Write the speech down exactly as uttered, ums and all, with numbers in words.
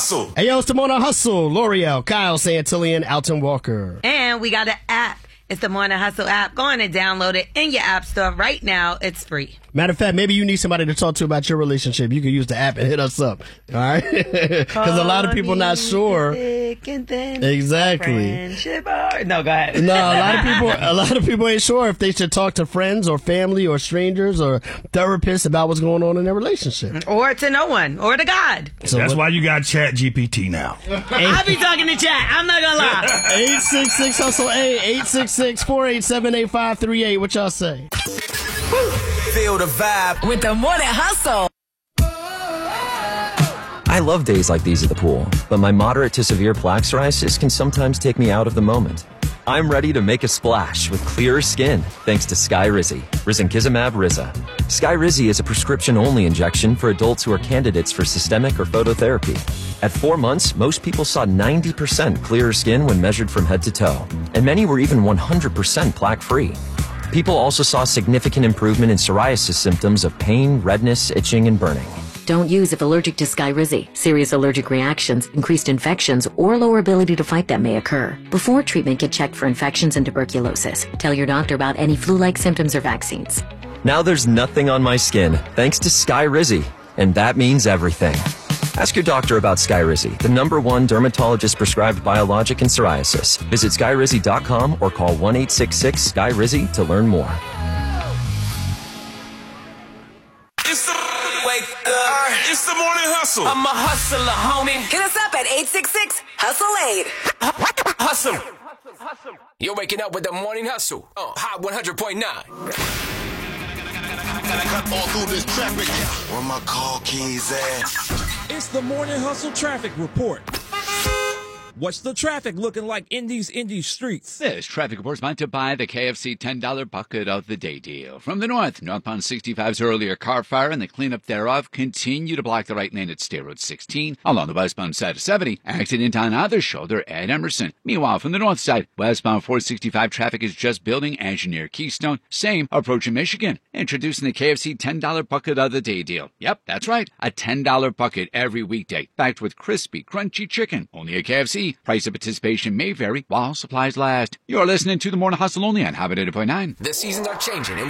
Hustle. Hey, yo, it's the Morning Hustle. L'Oreal, Kyle Santillian, Alton Walker. And we got an app. It's the Morning Hustle app. Go on and download it in your app store right now. It's free. Matter of fact, maybe you need somebody to talk to about your relationship. You can use the app and hit us up. All right? Because a lot of people not sure. Exactly. No, go ahead. No, a lot of people a lot of people ain't sure if they should talk to friends or family or strangers or therapists about what's going on in their relationship. Or to no one. Or to God. So That's what, why you got Chat G P T now. I'll be talking to chat. I'm not gonna lie. eight six six hustle eight, eight six six, four eight seven, eight five three eight. What y'all say? Feel the vibe with the Morning Hustle. I love days like these at the pool, but my moderate to severe plaque psoriasis can sometimes take me out of the moment. I'm ready to make a splash with clearer skin thanks to Skyrizi, Risankizumab Riza. Skyrizi is a prescription-only injection for adults who are candidates for systemic or phototherapy. At four months, most people saw ninety percent clearer skin when measured from head to toe, and many were even one hundred percent plaque-free. People also saw significant improvement in psoriasis symptoms of pain, redness, itching, and burning. Don't use if allergic to Skyrizi. Serious allergic reactions, increased infections, or lower ability to fight them may occur. Before treatment, get checked for infections and tuberculosis. Tell your doctor about any flu-like symptoms or vaccines. Now there's nothing on my skin thanks to Skyrizi, and that means everything. Ask your doctor about Skyrizi, the number one dermatologist-prescribed biologic in psoriasis. Visit skyrizi dot com or call one eight six six, S K Y R I Z I to learn more. It's the wake up. It's the Morning Hustle. I'm a hustler, homie. Hit us up at eight six six, hustle eight. Hustle. You're waking up with the Morning Hustle on Hot one hundred point nine. Gotta cut all through this traffic. Where my car keys at? It's the Morning Hustle Traffic Report. What's the traffic looking like in these indie streets? This traffic report is sponsored by the K F C ten dollar bucket of the day deal. From the north, northbound sixty-five's earlier car fire and the cleanup thereof continue to block the right lane at State Road sixteen. Along the westbound side of seventy, accident on either shoulder at Emerson. Meanwhile, from the north side, westbound four sixty-five traffic is just building as you near Keystone. Same approaching Michigan. Introducing the K F C ten dollar bucket of the day deal. Yep, that's right. A ten dollar bucket every weekday, packed with crispy, crunchy chicken. Only at K F C. Price of participation may vary while supplies last. You're listening to the Morning Hustle only on Habit eighty point nine. The seasons are changing.